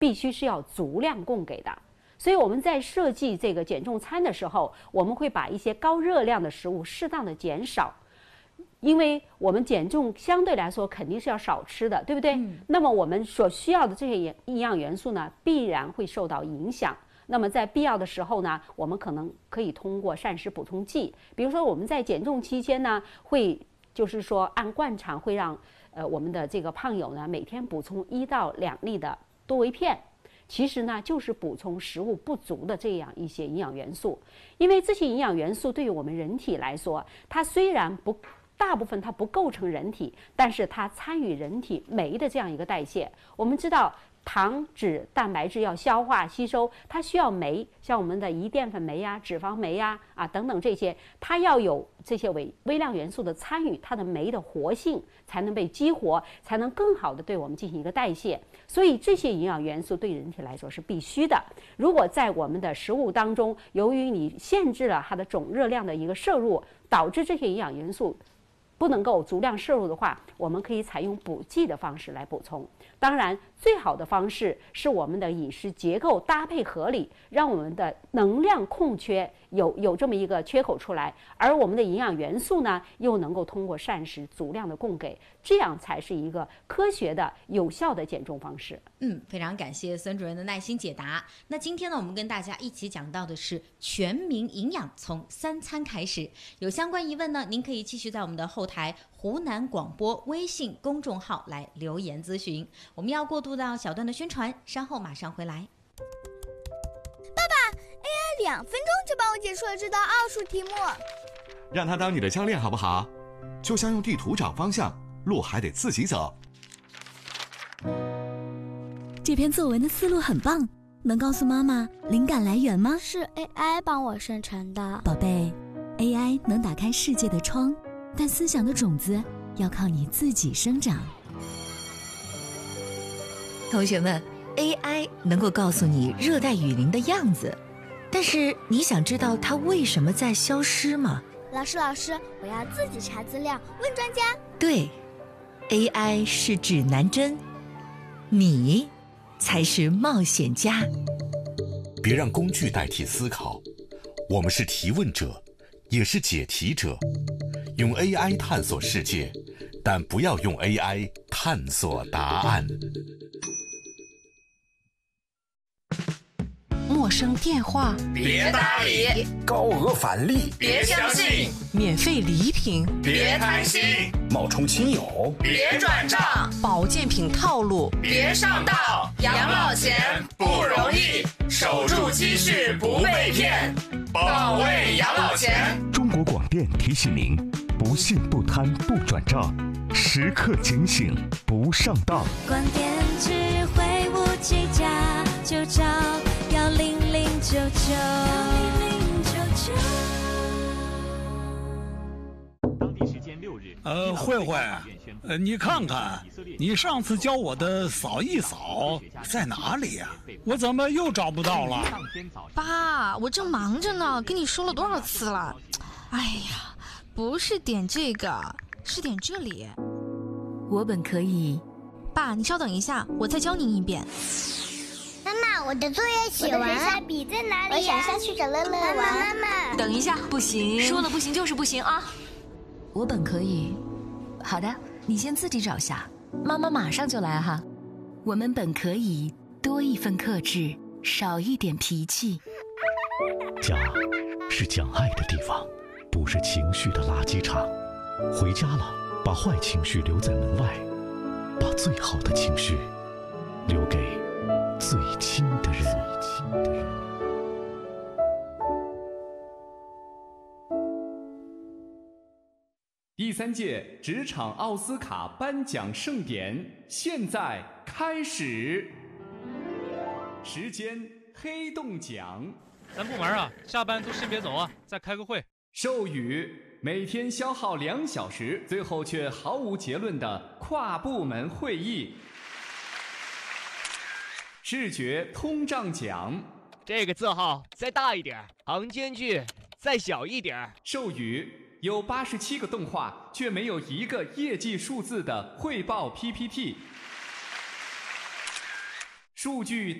必须是要足量供给的。所以我们在设计这个减重餐的时候，我们会把一些高热量的食物适当的减少，因为我们减重相对来说肯定是要少吃的，对不对？那么我们所需要的这些营养元素呢，必然会受到影响。那么在必要的时候呢，我们可能可以通过膳食补充剂，比如说我们在减重期间呢，会就是说按惯常会让我们的这个胖友呢每天补充1到2粒的多维片。其实呢，就是补充食物不足的这样一些营养元素，因为这些营养元素对于我们人体来说，它虽然大部分它不构成人体，但是它参与人体酶的这样一个代谢。我们知道，糖、脂、蛋白质要消化吸收，它需要酶，像我们的胰淀粉酶呀、脂肪酶呀等等这些，它要有这些微量元素的参与，它的酶的活性才能被激活，才能更好的对我们进行一个代谢。所以这些营养元素对人体来说是必须的。如果在我们的食物当中，由于你限制了它的总热量的一个摄入，导致这些营养元素不能够足量摄入的话，我们可以采用补剂的方式来补充。当然，最好的方式是我们的饮食结构搭配合理，让我们的能量空缺有这么一个缺口出来，而我们的营养元素呢，又能够通过膳食足量的供给，这样才是一个科学的、有效的减重方式。 非常感谢孙主任的耐心解答。那今天呢，我们跟大家一起讲到的是全民营养从3餐开始。有相关疑问呢，您可以继续在我们的后台湖南广播微信公众号来留言咨询。我们要过渡到小段的宣传，稍后马上回来。 爸爸 ，AI 2分钟就帮我解出了这道奥数题目。 让他当你的教练好不好？就像用地图找方向，路还得自己走。 这篇作文的思路很棒，能告诉妈妈灵感来源吗？ 是 AI 帮我生成的。 宝贝， AI 能打开世界的窗，但思想的种子要靠你自己生长。 同学们， AI 能够告诉你热带雨林的样子，但是你想知道它为什么在消失吗？ 老师，我要自己查资料，问专家。 对， AI 是指南针，你才是冒险家。 别让工具代替思考，我们是提问者，也是解题者。用 AI 探索世界，但不要用 AI 探索答案。 陌生电话别搭理， 高额返利别相信， 免费礼品别贪心， 冒充亲友别转账， 保健品套路别上当。养老钱不容易，守住积蓄不被骗，保卫养老钱。 中国广电提醒您：不信不贪不转账，时刻警醒不上当。 广电智慧5G+，就找10099。 当地时间6日， 慧慧，你看看，你上次教我的扫一扫在哪里呀？我怎么又找不到了？ 爸，我正忙着呢，跟你说了多少次了？哎呀，不是点这个，是点这里。 我本可以。 爸，你稍等一下，我再教您一遍。 妈妈，我的作业写完了。我的水彩笔在哪里？我想下去找乐乐玩。妈妈， 等一下，不行， 说了不行就是不行啊！ 我本可以。好的，你先自己找下，妈妈马上就来哈。我们本可以多一份克制，少一点脾气。 家是讲爱的地方，不是情绪的垃圾场。回家了，把坏情绪留在门外，把最好的情绪留给最亲的人。 第3届职场奥斯卡颁奖盛典现在开始，时间黑洞奖。 咱部门啊，下班都先别走啊，再开个会。 授予每天消耗2小时，最后却毫无结论的跨部门会议。视觉通胀奖， 这个字号再大一点，行间距再小一点。 授予有87个动画却没有一个业绩数字的汇报 PPT。 数据